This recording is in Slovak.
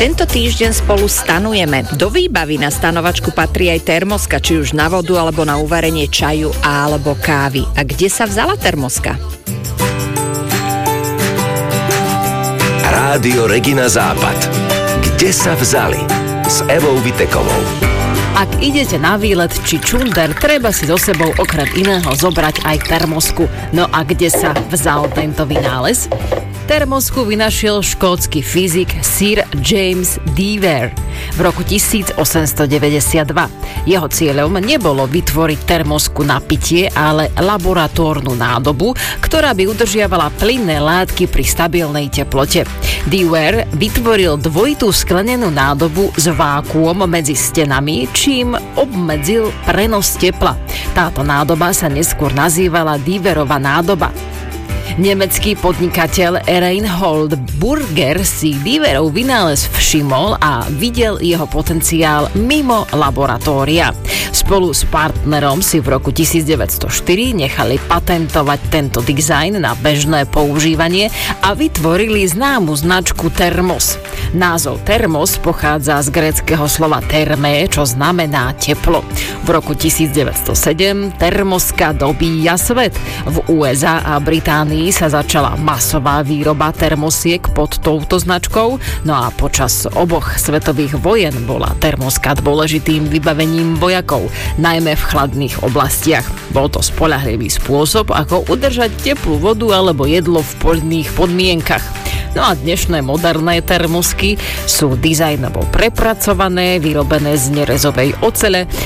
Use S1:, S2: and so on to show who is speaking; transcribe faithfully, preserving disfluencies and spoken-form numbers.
S1: Tento týždeň spolu stanujeme. Do výbavy na stanovačku patrí aj termoska, či už na vodu, alebo na uvarenie čaju alebo kávy. A kde sa vzala termoska?
S2: Rádio Regina Západ. Kde sa vzali? S Evou Vitekovou.
S3: Ak idete na výlet či čunder, treba si so sebou okrem iného zobrať aj termosku. No a kde sa vzal tento vynález? Termosku vynašiel škótsky fyzik Sir James Dewar v roku tisícosemstodeväťdesiatdva. Jeho cieľom nebolo vytvoriť termosku na pitie, ale laboratórnu nádobu, ktorá by udržiavala plynné látky pri stabilnej teplote. Dewar vytvoril dvojitú sklenenú nádobu s vákuom medzi stenami, čím obmedzil prenos tepla. Táto nádoba sa neskôr nazývala Dewarova nádoba. Nemecký podnikateľ Reinhold Burger si Dewarov vynález všimol a videl jeho potenciál mimo laboratória. Spolu s partnerom si v roku devätnásťstoštyri nechali patentovať tento dizajn na bežné používanie a vytvorili známu značku Termos. Názov Termos pochádza z gréckeho slova termé, čo znamená teplo. V roku devätnásťstosedem termoska dobíja svet. V ú es á a Británii sa začala masová výroba termosiek pod touto značkou, no a počas oboch svetových vojen bola termoska dôležitým vybavením vojakov, najmä v chladných oblastiach. Bol to spoľahlivý spôsob, ako udržať teplú vodu alebo jedlo v poľných podmienkach. No a dnešné moderné termosky sú dizajnovo prepracované, vyrobené z nerezovej ocele,